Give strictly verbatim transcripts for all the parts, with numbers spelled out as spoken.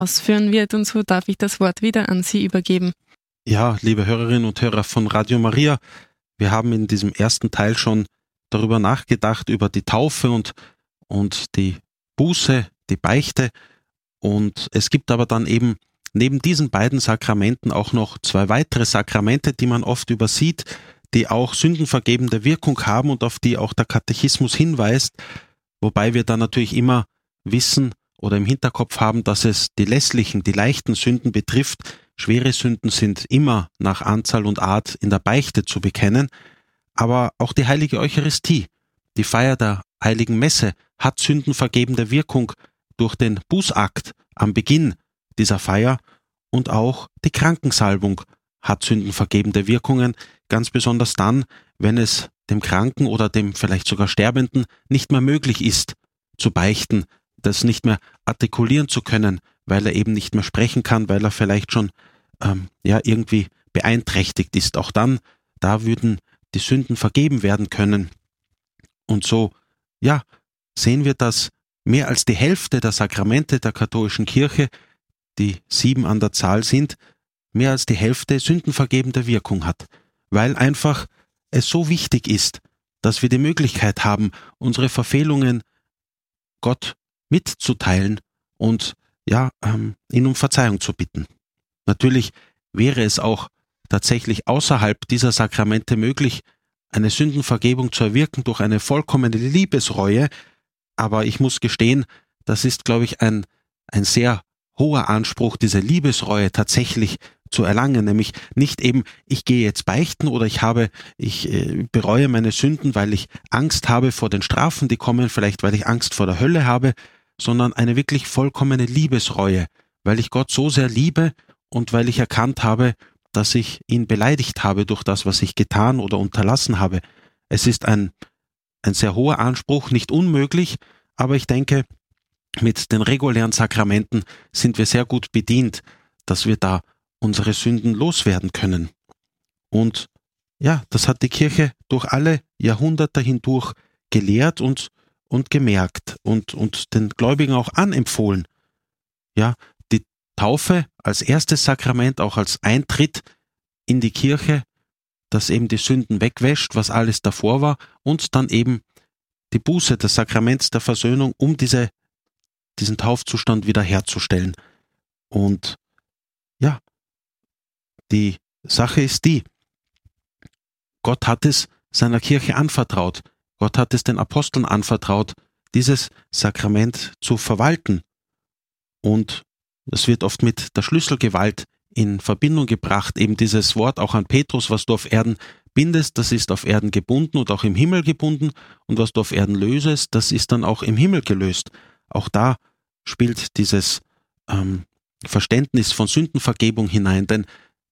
ausführen wird. Und so darf ich das Wort wieder an Sie übergeben. Ja, liebe Hörerinnen und Hörer von Radio Maria, wir haben in diesem ersten Teil schon darüber nachgedacht, über die Taufe und, und die Buße, die Beichte. Und es gibt aber dann eben neben diesen beiden Sakramenten auch noch zwei weitere Sakramente, die man oft übersieht, die auch sündenvergebende Wirkung haben und auf die auch der Katechismus hinweist, wobei wir dann natürlich immer wissen oder im Hinterkopf haben, dass es die lässlichen, die leichten Sünden betrifft. Schwere Sünden sind immer nach Anzahl und Art in der Beichte zu bekennen, aber auch die heilige Eucharistie, die Feier der heiligen Messe, hat sündenvergebende Wirkung durch den Bußakt am Beginn dieser Feier, und auch die Krankensalbung hat sündenvergebende Wirkungen, ganz besonders dann, wenn es dem Kranken oder dem vielleicht sogar Sterbenden nicht mehr möglich ist, zu beichten, das nicht mehr artikulieren zu können, weil er eben nicht mehr sprechen kann, weil er vielleicht schon ähm, ja irgendwie beeinträchtigt ist. Auch dann, da würden die Sünden vergeben werden können. Und so, ja, sehen wir, dass mehr als die Hälfte der Sakramente der katholischen Kirche, die sieben an der Zahl sind, mehr als die Hälfte sündenvergebende Wirkung hat, weil einfach es so wichtig ist, dass wir die Möglichkeit haben, unsere Verfehlungen Gott mitzuteilen und ja, ähm, ihn um Verzeihung zu bitten. Natürlich wäre es auch tatsächlich außerhalb dieser Sakramente möglich, eine Sündenvergebung zu erwirken durch eine vollkommene Liebesreue, aber ich muss gestehen, das ist, glaube ich, ein, ein sehr hoher Anspruch, diese Liebesreue tatsächlich zu erlangen, nämlich nicht eben, ich gehe jetzt beichten oder ich habe, ich äh, bereue meine Sünden, weil ich Angst habe vor den Strafen, die kommen, vielleicht weil ich Angst vor der Hölle habe, sondern eine wirklich vollkommene Liebesreue, weil ich Gott so sehr liebe und weil ich erkannt habe, dass ich ihn beleidigt habe durch das, was ich getan oder unterlassen habe. Es ist ein, ein sehr hoher Anspruch, nicht unmöglich, aber ich denke, mit den regulären Sakramenten sind wir sehr gut bedient, dass wir da unsere Sünden loswerden können. Und ja, das hat die Kirche durch alle Jahrhunderte hindurch gelehrt und, und gemerkt und, und den Gläubigen auch anempfohlen. Ja, die Taufe als erstes Sakrament, auch als Eintritt in die Kirche, das eben die Sünden wegwäscht, was alles davor war, und dann eben die Buße, das Sakrament der Versöhnung, um diese diesen Taufzustand wiederherzustellen. Und ja, die Sache ist die, Gott hat es seiner Kirche anvertraut, Gott hat es den Aposteln anvertraut, dieses Sakrament zu verwalten. Und das wird oft mit der Schlüsselgewalt in Verbindung gebracht, eben dieses Wort auch an Petrus, was du auf Erden bindest, das ist auf Erden gebunden und auch im Himmel gebunden, und was du auf Erden lösest, das ist dann auch im Himmel gelöst. Auch da spielt dieses ähm, Verständnis von Sündenvergebung hinein, denn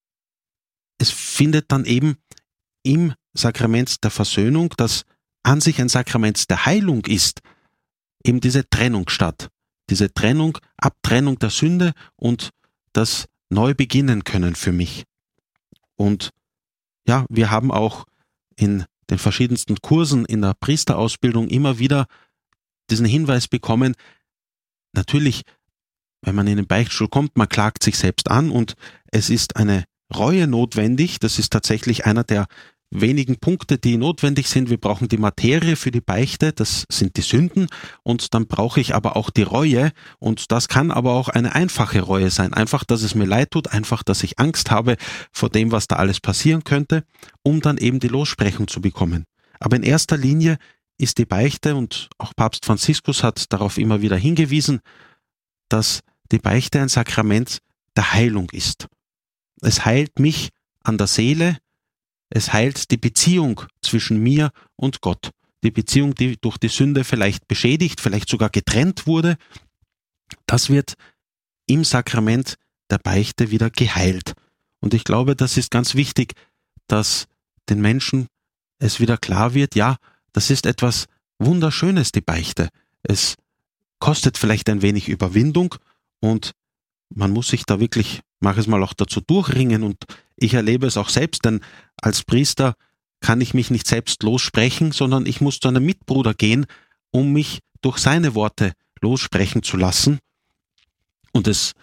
es findet dann eben im Sakrament der Versöhnung, das an sich ein Sakrament der Heilung ist, eben diese Trennung statt. Diese Trennung, Abtrennung der Sünde und das Neubeginnen können für mich. Und ja, wir haben auch in den verschiedensten Kursen in der Priesterausbildung immer wieder diesen Hinweis bekommen, natürlich, wenn man in den Beichtstuhl kommt, man klagt sich selbst an und es ist eine Reue notwendig. Das ist tatsächlich einer der wenigen Punkte, die notwendig sind. Wir brauchen die Materie für die Beichte, das sind die Sünden, und dann brauche ich aber auch die Reue, und das kann aber auch eine einfache Reue sein. Einfach, dass es mir leid tut, einfach, dass ich Angst habe vor dem, was da alles passieren könnte, um dann eben die Lossprechung zu bekommen. Aber in erster Linie ist die Beichte, und auch Papst Franziskus hat darauf immer wieder hingewiesen, dass die Beichte ein Sakrament der Heilung ist. Es heilt mich an der Seele, es heilt die Beziehung zwischen mir und Gott. Die Beziehung, die durch die Sünde vielleicht beschädigt, vielleicht sogar getrennt wurde, das wird im Sakrament der Beichte wieder geheilt. Und ich glaube, das ist ganz wichtig, dass den Menschen es wieder klar wird, ja, das ist etwas Wunderschönes, die Beichte. Es kostet vielleicht ein wenig Überwindung und man muss sich da wirklich, mach es mal auch dazu durchringen, und ich erlebe es auch selbst, denn als Priester kann ich mich nicht selbst lossprechen, sondern ich muss zu einem Mitbruder gehen, um mich durch seine Worte lossprechen zu lassen. Und es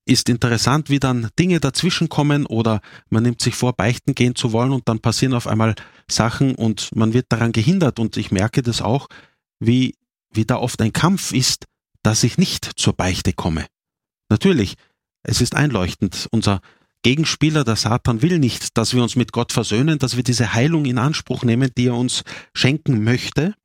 ist interessant, wie dann Dinge dazwischenkommen oder man nimmt sich vor, beichten gehen zu wollen und dann passieren auf einmal Sachen und man wird daran gehindert und ich merke das auch, wie, wie da oft ein Kampf ist, dass ich nicht zur Beichte komme. Natürlich, es ist einleuchtend, unser Gegenspieler, der Satan, will nicht, dass wir uns mit Gott versöhnen, dass wir diese Heilung in Anspruch nehmen, die er uns schenken möchte,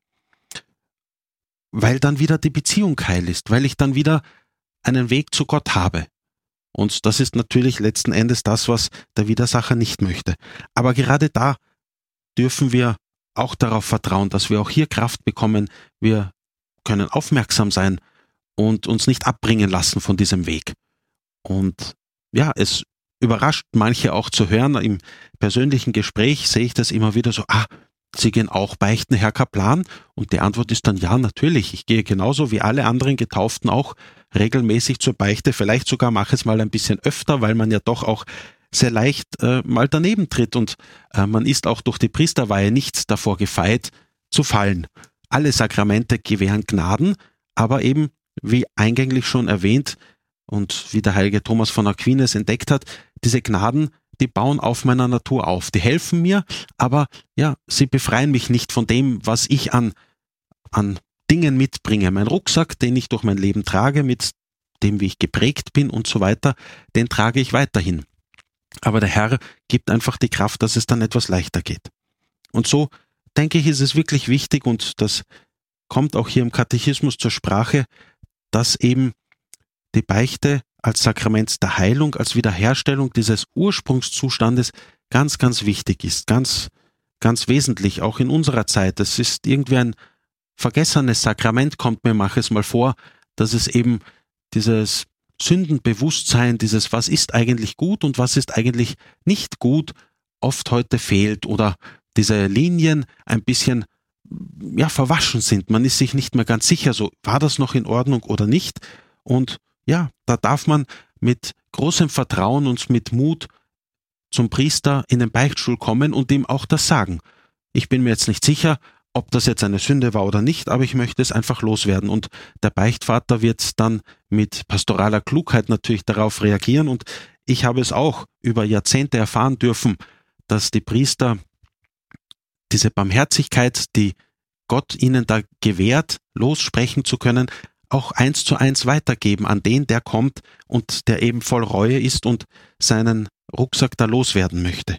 weil dann wieder die Beziehung heil ist, weil ich dann wieder einen Weg zu Gott habe. Und das ist natürlich letzten Endes das, was der Widersacher nicht möchte. Aber gerade da dürfen wir auch darauf vertrauen, dass wir auch hier Kraft bekommen. Wir können aufmerksam sein und uns nicht abbringen lassen von diesem Weg. Und ja, es überrascht manche auch zu hören. Im persönlichen Gespräch sehe ich das immer wieder so, ah, Sie gehen auch beichten, Herr Kaplan? Und die Antwort ist dann, ja, natürlich. Ich gehe genauso wie alle anderen Getauften auch regelmäßig zur Beichte. Vielleicht sogar mache es mal ein bisschen öfter, weil man ja doch auch sehr leicht äh, mal daneben tritt. Und äh, man ist auch durch die Priesterweihe nicht davor gefeit, zu fallen. Alle Sakramente gewähren Gnaden, aber eben, wie eingänglich schon erwähnt und wie der heilige Thomas von Aquin es entdeckt hat, diese Gnaden, die bauen auf meiner Natur auf. Die helfen mir, aber ja, sie befreien mich nicht von dem, was ich an, an Dingen mitbringe. Mein Rucksack, den ich durch mein Leben trage, mit dem, wie ich geprägt bin und so weiter, den trage ich weiterhin. Aber der Herr gibt einfach die Kraft, dass es dann etwas leichter geht. Und so, denke ich, ist es wirklich wichtig, und das kommt auch hier im Katechismus zur Sprache, dass eben die Beichte als Sakrament der Heilung, als Wiederherstellung dieses Ursprungszustandes ganz, ganz wichtig ist, ganz, ganz wesentlich, auch in unserer Zeit. Es ist irgendwie ein vergessenes Sakrament, kommt mir manches mal vor, dass es eben dieses Sündenbewusstsein, dieses was ist eigentlich gut und was ist eigentlich nicht gut, oft heute fehlt oder diese Linien ein bisschen ja, verwaschen sind. Man ist sich nicht mehr ganz sicher, so war das noch in Ordnung oder nicht, und ja, da darf man mit großem Vertrauen und mit Mut zum Priester in den Beichtstuhl kommen und ihm auch das sagen. Ich bin mir jetzt nicht sicher, ob das jetzt eine Sünde war oder nicht, aber ich möchte es einfach loswerden. Und der Beichtvater wird dann mit pastoraler Klugheit natürlich darauf reagieren. Und ich habe es auch über Jahrzehnte erfahren dürfen, dass die Priester diese Barmherzigkeit, die Gott ihnen da gewährt, lossprechen zu können, auch eins zu eins weitergeben an den, der kommt und der eben voll Reue ist und seinen Rucksack da loswerden möchte.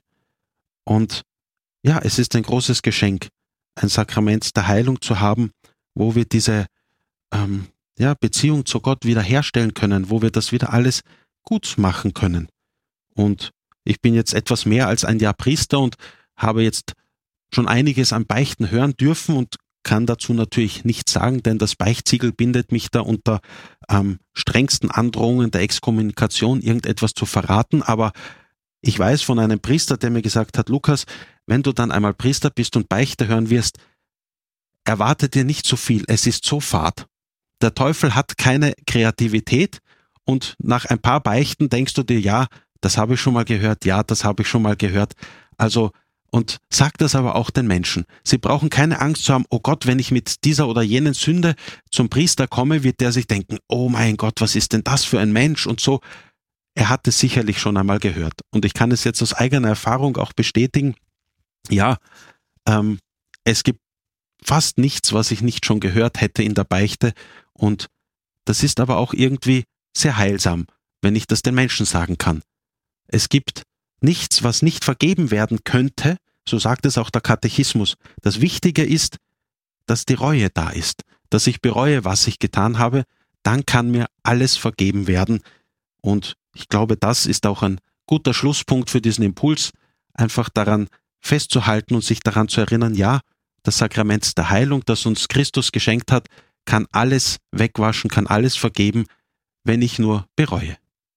Und ja, es ist ein großes Geschenk, ein Sakrament der Heilung zu haben, wo wir diese ähm, ja, Beziehung zu Gott wiederherstellen können, wo wir das wieder alles gut machen können. Und ich bin jetzt etwas mehr als ein Jahr Priester und habe jetzt schon einiges an Beichten hören dürfen und kann dazu natürlich nichts sagen, denn das Beichtsiegel bindet mich da unter ähm, strengsten Androhungen der Exkommunikation, irgendetwas zu verraten. Aber ich weiß von einem Priester, der mir gesagt hat, Lukas, wenn du dann einmal Priester bist und Beichte hören wirst, erwarte dir nicht so viel, es ist so fad. Der Teufel hat keine Kreativität und nach ein paar Beichten denkst du dir, ja, das habe ich schon mal gehört, ja, das habe ich schon mal gehört. Also Und sag das aber auch den Menschen. Sie brauchen keine Angst zu haben, oh Gott, wenn ich mit dieser oder jenen Sünde zum Priester komme, wird der sich denken, oh mein Gott, was ist denn das für ein Mensch und so. Er hat es sicherlich schon einmal gehört. Und ich kann es jetzt aus eigener Erfahrung auch bestätigen. Ja, ähm, es gibt fast nichts, was ich nicht schon gehört hätte in der Beichte. Und das ist aber auch irgendwie sehr heilsam, wenn ich das den Menschen sagen kann. Es gibt nichts, was nicht vergeben werden könnte, so sagt es auch der Katechismus. Das Wichtige ist, dass die Reue da ist, dass ich bereue, was ich getan habe, dann kann mir alles vergeben werden. Und ich glaube, das ist auch ein guter Schlusspunkt für diesen Impuls, einfach daran festzuhalten und sich daran zu erinnern, ja, das Sakrament der Heilung, das uns Christus geschenkt hat, kann alles wegwaschen, kann alles vergeben, wenn ich nur bereue.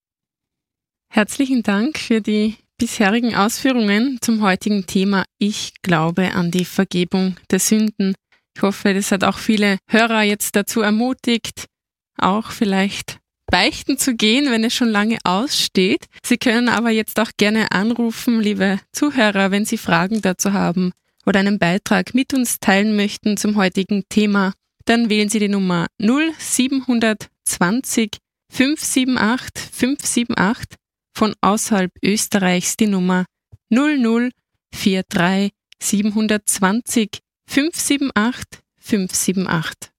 Herzlichen Dank für die bisherigen Ausführungen zum heutigen Thema Ich glaube an die Vergebung der Sünden. Ich hoffe, das hat auch viele Hörer jetzt dazu ermutigt, auch vielleicht beichten zu gehen, wenn es schon lange aussteht. Sie können aber jetzt auch gerne anrufen, liebe Zuhörer, wenn Sie Fragen dazu haben oder einen Beitrag mit uns teilen möchten zum heutigen Thema. Dann wählen Sie die Nummer null sieben zwanzig fünf sieben acht fünf sieben acht, von außerhalb Österreichs die Nummer null null vier drei sieben zwei null fünf sieben acht fünf sieben acht.